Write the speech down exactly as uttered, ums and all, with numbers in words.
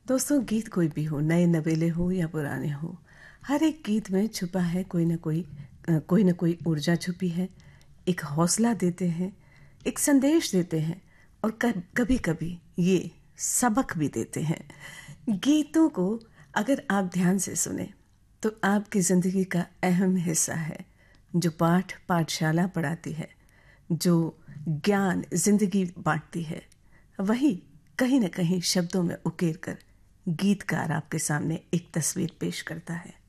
दोस्तों, गीत कोई भी हो, नए नवेले हो या पुराने हो, हर एक गीत में छुपा है कोई ना कोई अ, कोई ना कोई ऊर्जा छुपी है। एक हौसला देते हैं, एक संदेश देते हैं और कभी कभी ये सबक भी देते हैं। गीतों को अगर आप ध्यान से सुने तो आपकी ज़िंदगी का अहम हिस्सा है। जो पाठ पाठशाला पढ़ाती है, जो ज्ञान जिंदगी बांटती है, वही कहीं न कहीं शब्दों में उकेर कर गीतकार आपके सामने एक तस्वीर पेश करता है।